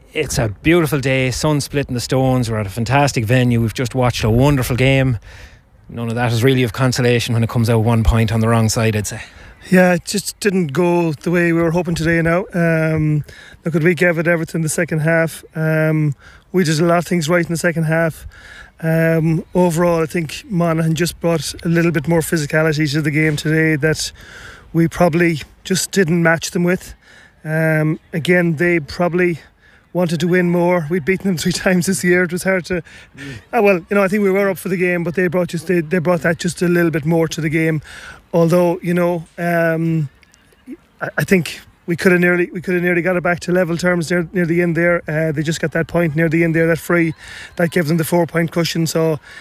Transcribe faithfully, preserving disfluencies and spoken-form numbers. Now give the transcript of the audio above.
It's a beautiful day, sun splitting the stones. We're at a fantastic venue. We've just watched a wonderful game. None of that is really of consolation when it comes out one point on the wrong side, I'd say. Yeah, it just didn't go the way we were hoping today now. Um, look, we gave it everything in the second half. Um, we did a lot of things right in the second half. Um, overall, I think Monaghan just brought a little bit more physicality to the game today that we probably just didn't match them with. Um, again, they probably wanted to win more. We'd beaten them three times this year. It was hard to mm. uh, well, you know, I think we were up for the game, but they brought just they, they brought that just a little bit more to the game. Although, you know, um, I, I think we could have nearly we could have nearly got it back to level terms near, near the end there. Uh, they just got that point near the end there, that free that gave them the four point cushion. So